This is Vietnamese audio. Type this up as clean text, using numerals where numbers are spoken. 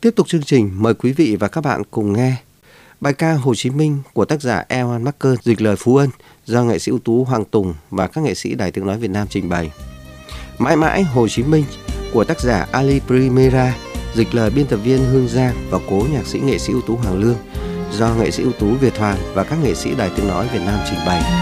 Tiếp tục chương trình, mời quý vị và các bạn cùng nghe bài ca Hồ Chí Minh của tác giả Ewan Marker, dịch lời Phú Ân do nghệ sĩ ưu tú Hoàng Tùng và các nghệ sĩ Đài Tiếng nói Việt Nam trình bày. Mãi mãi Hồ Chí Minh của tác giả Ali Primera, dịch lời biên tập viên Hương Giang và cố nhạc sĩ nghệ sĩ ưu tú Hoàng Lương do nghệ sĩ ưu tú Việt Hoàn và các nghệ sĩ Đài Tiếng nói Việt Nam trình bày.